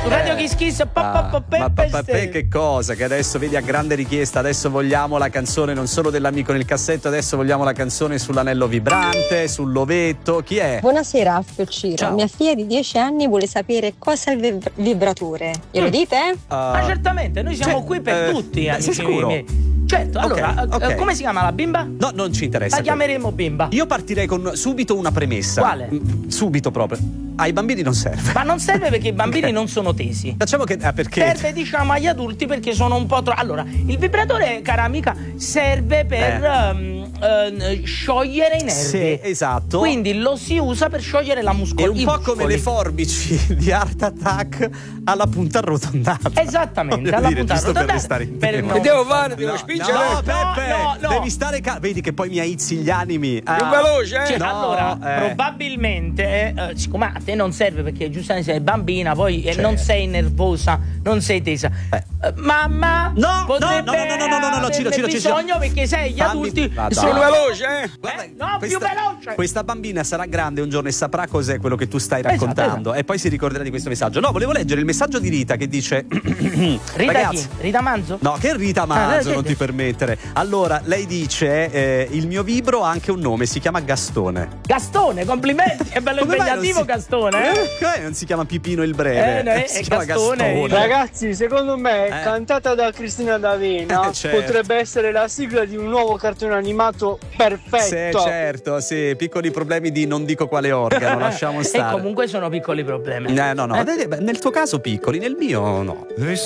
Radio Kiss Kiss, che cosa? Che adesso vedi a grande richiesta, adesso vogliamo la canzone non solo dell'amico nel cassetto, adesso vogliamo la canzone sull'anello vibrante, sull'ovetto. Chi è? Buonasera, Alfio Ciro. Ciao. Mia figlia di 10 anni vuole sapere cosa è il vibratore. Glielo dite? Ma certamente, noi siamo qui per tutti, amici sei sicuro? miei. Certo, allora, ok. come si chiama la bimba? No, non ci interessa. La chiameremo bimba. Io partirei con subito una premessa. Quale? Subito proprio. Ai bambini non serve. Ma non serve perché i bambini non sono tesi. Facciamo che perché? Serve, diciamo, agli adulti perché sono un po' troppo. Allora, il vibratore, cara amica, serve per sciogliere i nervi. Sì, esatto. Quindi lo si usa per sciogliere la È muscolatura. un po' come le forbici di Art Attack alla punta arrotondata. Esattamente, Voglio alla dire, punta giusto per arrotondata. restare in Per tema. no- Devo fare, devo No, spingere. no, Peppe, no. devi stare vedi che poi mi aizzi gli animi. Più veloce, Cioè, No, allora, probabilmente, siccome a te non serve perché giustamente sei bambina, poi non sei nervosa, non sei tesa. Mamma, No, potrebbe no, Ciro, averne bisogno perché sai, gli Fammi- adulti Vada. sono sono veloce, Guarda, no, più veloce. Questa bambina sarà grande un giorno e saprà cos'è quello che tu stai raccontando e poi si ricorderà di questo messaggio. No, volevo leggere il messaggio di Rita che dice Rita ragazzi, chi? Rita Manzo? no, che Rita Manzo, non sì. ti permettere. Allora, lei dice il mio vibro ha anche un nome, si chiama Gastone. Gastone, complimenti, è bello Come mai non impegnativo si- Gastone. Come non si chiama Pipino il breve? no, è si chiama Gastone. Ragazzi, secondo me, cantata da Cristina D'Avena, certo. potrebbe essere la sigla di un nuovo cartone animato perfetto. Sì, certo, sì, piccoli problemi di non dico quale organo, lasciamo E stare. comunque sono piccoli problemi. No, nel tuo caso piccoli, nel mio no.